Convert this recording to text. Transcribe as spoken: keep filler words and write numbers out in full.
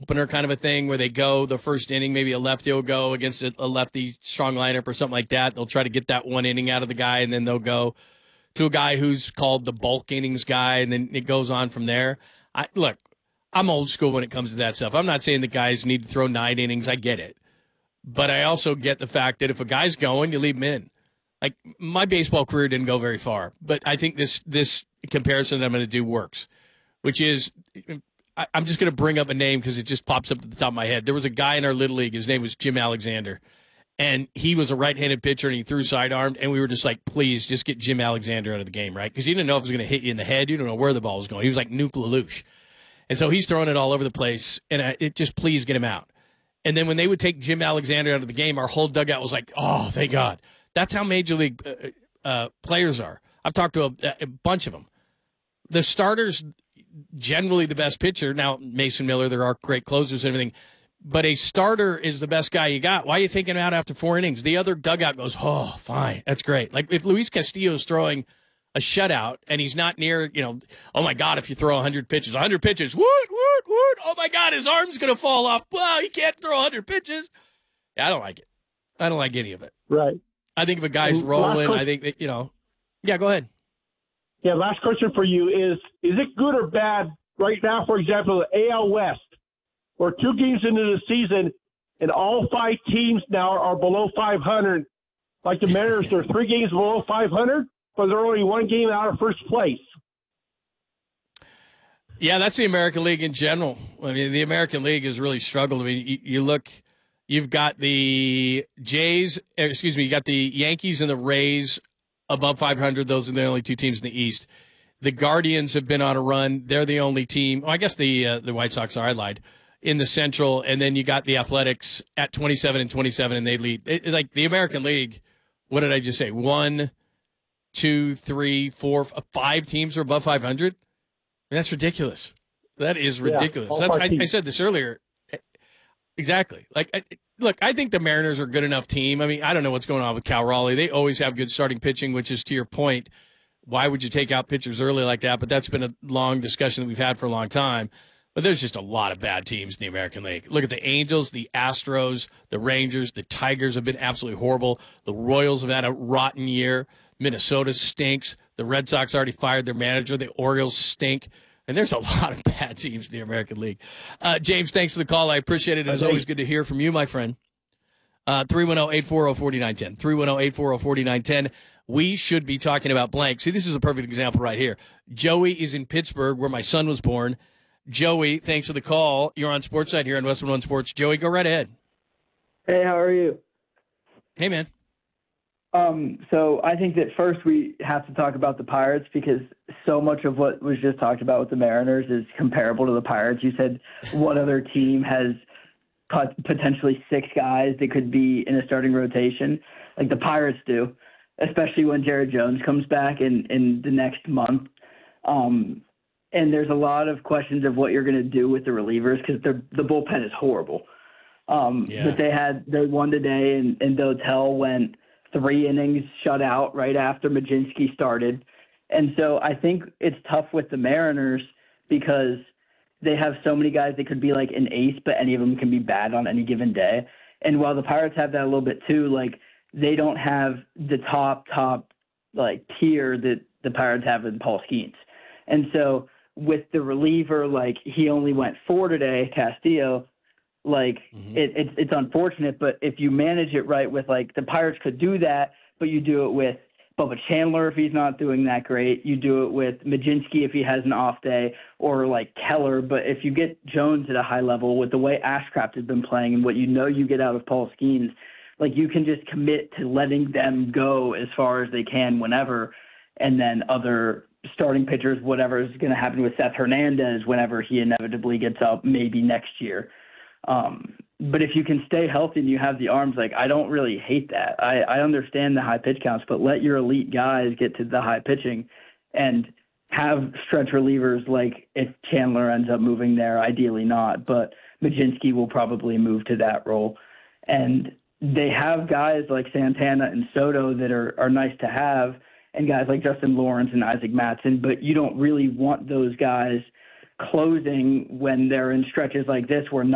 opener kind of a thing where they go the first inning, maybe a lefty will go against a, a lefty strong lineup or something like that. They'll try to get that one inning out of the guy, and then they'll go to a guy who's called the bulk innings guy, and then it goes on from there. I, look, I'm old school when it comes to that stuff. I'm not saying the guys need to throw nine innings. I get it. But I also get the fact that if a guy's going, you leave him in. Like, my baseball career didn't go very far, but I think this this comparison that I'm going to do works, which is I, I'm just going to bring up a name because it just pops up at the top of my head. There was a guy in our Little League. His name was Jim Alexander, and he was a right-handed pitcher, and he threw sidearmed, and we were just like, please, just get Jim Alexander out of the game, right? Because you didn't know if it was going to hit you in the head. You didn't know where the ball was going. He was like Nuke LaLoosh. And so he's throwing it all over the place, and I, it just, please get him out. And then when they would take Jim Alexander out of the game, our whole dugout was like, oh, thank God. That's how Major League uh, uh, players are. I've talked to a, a bunch of them. The starter's generally the best pitcher. Now, Mason Miller, there are great closers and everything, but a starter is the best guy you got. Why are you taking him out after four innings? The other dugout goes, oh, fine, that's great. Like if Luis Castillo is throwing a shutout and he's not near, you know, oh, my God, if you throw one hundred pitches, one hundred pitches, woot, woot, woot, oh, my God, his arm's going to fall off. Wow, he can't throw one hundred pitches. Yeah, I don't like it. I don't like any of it. Right. I think if a guy's And rolling, I think that, you know, yeah, go ahead. Yeah, last question for you is, is it good or bad right now, for example, the A L West, where two games into the season and all five teams now are below five hundred, like the Mariners, they're three games below five hundred, but they're only one game out of first place. Yeah, that's the American League in general. I mean, the American League has really struggled. I mean, you, you look, you've got the Jays, excuse me, you got the Yankees and the Rays above five hundred. Those are the only two teams in the East. The Guardians have been on a run. They're the only team. Well, I guess the uh, the White Sox are. I lied. In the Central, and then you got the Athletics at twenty-seven and twenty-seven, and they lead. It, like the American League, what did I just say? One, two, three, four, five teams are above five hundred. That's ridiculous. That is ridiculous. Yeah, That's I, I said this earlier. Exactly. Like, I, look, I think the Mariners are a good enough team. I mean, I don't know what's going on with Cal Raleigh. They always have good starting pitching, which is to your point. Why would you take out pitchers early like that? But that's been a long discussion that we've had for a long time. But there's just a lot of bad teams in the American League. Look at the Angels, the Astros, the Rangers, the Tigers have been absolutely horrible. The Royals have had a rotten year. Minnesota stinks. The Red Sox already fired their manager. The Orioles stink. And there's a lot of bad teams in the American League. Uh, James, thanks for the call. I appreciate it. It's always good to hear from you, my friend. Uh, three one zero, eight four zero, four nine one zero. three one zero, eight four zero, four nine one zero. We should be talking about blank. See, this is a perfect example right here. Joey is in Pittsburgh, where my son was born. Joey, thanks for the call. You're on Sportside here on West One Sports. Joey, go right ahead. Hey, how are you? Hey, man. Um, so I think that first we have to talk about the Pirates because so much of what was just talked about with the Mariners is comparable to the Pirates. You said what other team has pot- potentially six guys that could be in a starting rotation, like the Pirates do, especially when Jared Jones comes back in, in the next month. Um, and there's a lot of questions of what you're going to do with the relievers because the bullpen is horrible. Um, yeah. But they had they won today, and, and Dotel went three innings shut out right after Majinski started. And so I think it's tough with the Mariners because they have so many guys that could be like an ace, but any of them can be bad on any given day. And while the Pirates have that a little bit too, like they don't have the top, top like tier that the Pirates have in Paul Skeens. And so with the reliever, like he only went four today, Castillo, like mm-hmm. it, it's it's unfortunate, but if you manage it right with like the Pirates could do that, but you do it with Bubba Chandler if he's not doing that great. You do it with Majinski if he has an off day, or like Keller. But if you get Jones at a high level with the way Ashcraft has been playing and what you know you get out of Paul Skeens, like you can just commit to letting them go as far as they can whenever, and then other starting pitchers, whatever is going to happen with Seth Hernandez whenever he inevitably gets up, maybe next year. Um, but if you can stay healthy and you have the arms, like I don't really hate that. I, I understand the high pitch counts, but let your elite guys get to the high pitching and have stretch relievers. Like if Chandler ends up moving there, ideally not, but Majinski will probably move to that role. And they have guys like Santana and Soto that are, are nice to have, and guys like Justin Lawrence and Isaac Mattson, but you don't really want those guys closing when they're in stretches like this where